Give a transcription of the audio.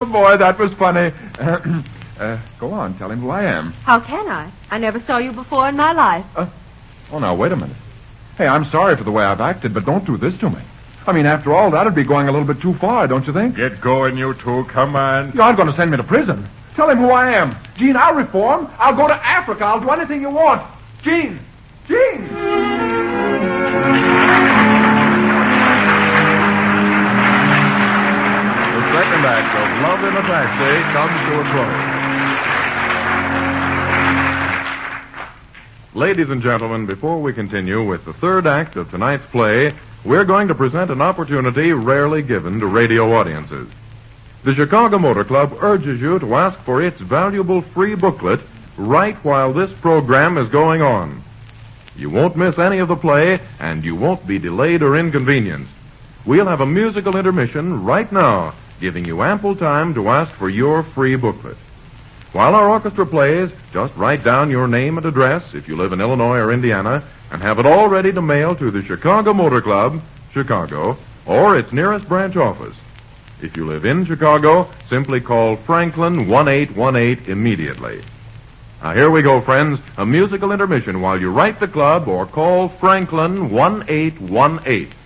boy, that was funny. Go on, tell him who I am. How can I? I never saw you before in my life. Oh, now, wait a minute. Hey, I'm sorry for the way I've acted, but don't do this to me. I mean, after all, that'd be going a little bit too far, don't you think? Get going, you two. Come on. You aren't going to send me to prison. Tell him who I am. Gene, I'll reform. I'll go to Africa. I'll do anything you want. Gene! Gene! The second act of Love in a Taxi comes to a close. Ladies and gentlemen, before we continue with the third act of tonight's play, we're going to present an opportunity rarely given to radio audiences. The Chicago Motor Club urges you to ask for its valuable free booklet right while this program is going on. You won't miss any of the play, and you won't be delayed or inconvenienced. We'll have a musical intermission right now, giving you ample time to ask for your free booklet. While our orchestra plays, just write down your name and address if you live in Illinois or Indiana, and have it all ready to mail to the Chicago Motor Club, Chicago, or its nearest branch office. If you live in Chicago, simply call Franklin 1818 immediately. Now here we go, friends, a musical intermission while you write the club or call Franklin 1818.